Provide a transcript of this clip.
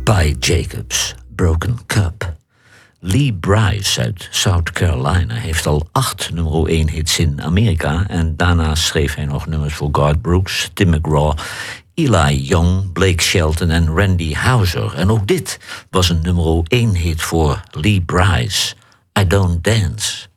By Jacobs, Broken Cup. Lee Brice uit South Carolina heeft al 8 nummer 1 hits in Amerika. En daarnaast schreef hij nog nummers voor Garth Brooks, Tim McGraw, Eli Young, Blake Shelton en Randy Houser. En ook dit was een nummer 1 hit voor Lee Brice, I Don't Dance.